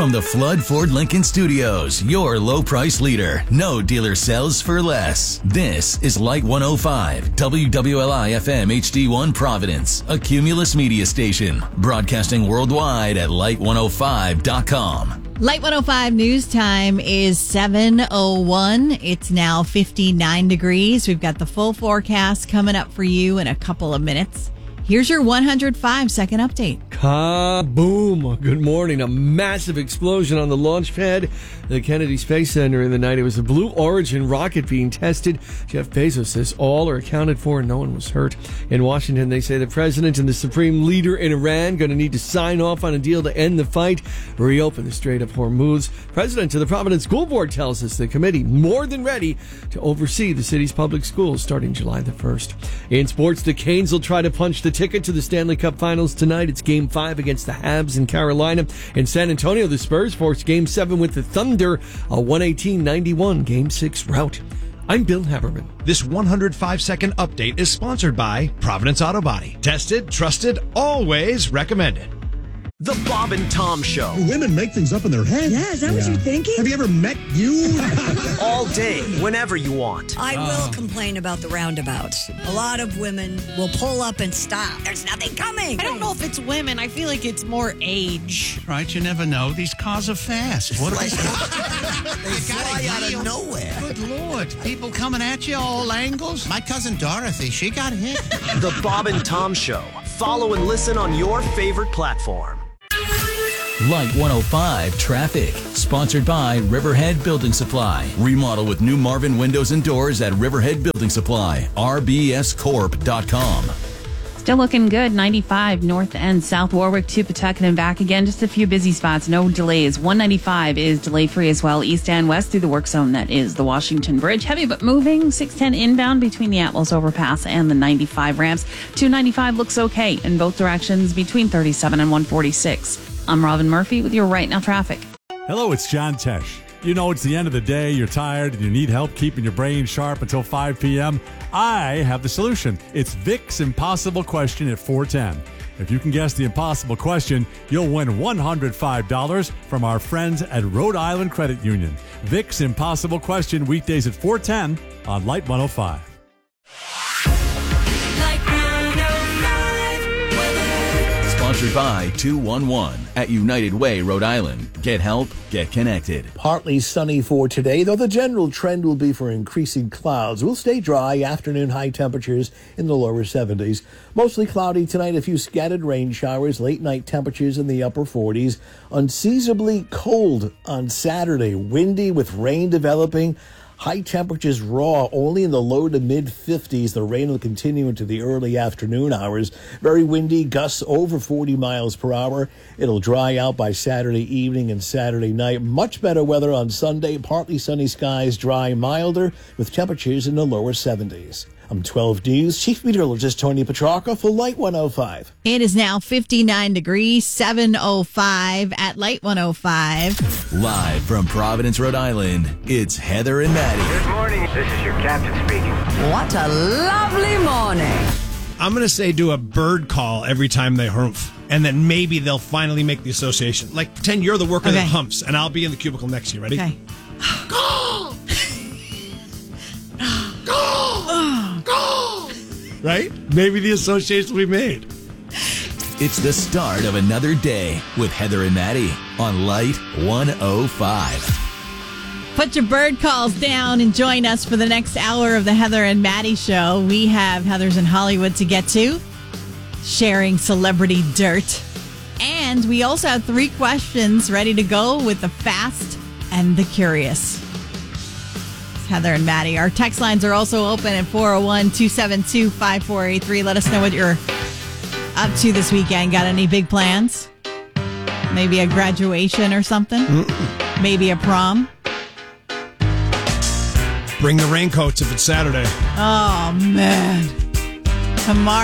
From the Flood Ford Lincoln Studios, your low price leader. No dealer sells for less. This is Light 105, WWLI FM HD1 Providence, a Cumulus media station. Broadcasting worldwide at light105.com. Light 105 news time is 7:01. It's now 59 degrees. We've got the full forecast coming up for you in a couple of minutes. Here's your 105-second update. Kaboom! Good morning. A massive explosion on the launch pad, the Kennedy Space Center in the night. It was a Blue Origin rocket being tested. Jeff Bezos says all are accounted for and no one was hurt. In Washington, they say the president and the supreme leader in Iran going to need to sign off on a deal to end the fight, reopen the Strait of Hormuz. President of the Providence School Board tells us the committee more than ready to oversee the city's public schools starting July the 1st. In sports, the Canes will try to punch the ticket to the Stanley Cup Finals tonight. It's Game 5 against the Habs in Carolina. In San Antonio, the Spurs forced Game 7 with the Thunder, a 118-91 Game 6 rout. I'm Bill Haberman. This 105-second update is sponsored by Providence Auto Body. Tested, trusted, always recommended. The Bob and Tom Show. Do women make things up in their head? Yeah, is that what you're thinking? Have you ever met you? All day, whenever you want. I will complain about the roundabouts. A lot of women will pull up and stop. There's nothing coming. I don't know if it's women. I feel like it's more age. Right, you never know. These cars are fast. What are they fly out of nowhere. Good Lord. People coming at you all angles. My cousin Dorothy, she got hit. The Bob and Tom Show. Follow and listen on your favorite platform. Light 105 Traffic, sponsored by Riverhead Building Supply. Remodel with new Marvin windows and doors at Riverhead Building Supply, rbscorp.com. Still looking good. 95 north and south Warwick to Pawtucket and back again. Just a few busy spots. No delays. 195 is delay free as well. East and west through the work zone. That is the Washington Bridge. Heavy but moving. 610 inbound between the Atwells overpass and the 95 ramps. 295 looks okay in both directions between 37 and 146. I'm Robin Murphy with your Right Now traffic. Hello, it's John Tesh. You know, it's the end of the day, you're tired, and you need help keeping your brain sharp until 5 p.m. I have the solution. It's Vic's Impossible Question at 410. If you can guess the impossible question, you'll win $105 from our friends at Rhode Island Credit Union. Vic's Impossible Question, weekdays at 410 on Light 105. Sponsored by 211 at United Way, Rhode Island. Get help, get connected. Partly sunny for today, though the general trend will be for increasing clouds. We'll stay dry, afternoon high temperatures in the lower 70s. Mostly cloudy tonight, a few scattered rain showers, late night temperatures in the upper 40s. Unseasonably cold on Saturday, windy with rain developing. High temperatures raw only in the low to mid 50s. The rain will continue into the early afternoon hours. Very windy, gusts over 40 miles per hour. It'll dry out by Saturday evening and Saturday night. Much better weather on Sunday. Partly sunny skies, dry, milder, with temperatures in the lower 70s. I'm 12 News Chief Meteorologist Tony Petrarca for Light 105. It is now 59 degrees, 7:05 at Light 105. Live from Providence, Rhode Island, it's Heather and Maddie. Good morning. This is your captain speaking. What a lovely morning. I'm going to say do a bird call every time they humph, and then maybe they'll finally make the association. Like, pretend you're the worker that humps, and I'll be in the cubicle next to you. Ready? Okay. Call! Right? Maybe the association will be made. It's the start of another day with Heather and Maddie on Light 105. Put your bird calls down and join us for the next hour of the Heather and Maddie Show. We have Heather's in Hollywood to get to, sharing celebrity dirt. And we also have 3 questions ready to go with the fast and the curious. Heather and Maddie. Our text lines are also open at 401-272-5483. Let us know what you're up to this weekend. Got any big plans? Maybe a graduation or something? Maybe a prom? Bring the raincoats if it's Saturday. Oh, man. Tomorrow.